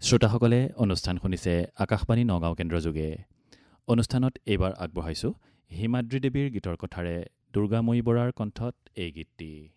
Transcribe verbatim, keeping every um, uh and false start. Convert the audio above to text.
শ্ৰোতাসকলে অনুষ্ঠান শুনিছে আকাশবাণী নগাঁও কেন্দ্ৰ যোগে। অনুষ্ঠানত এইবাৰ আগবঢ়াইছোঁ হিমাদ্ৰী দেৱীৰ গীতৰ কথাৰে দুৰ্গাময়ী বৰাৰ কণ্ঠত এই গীতটি।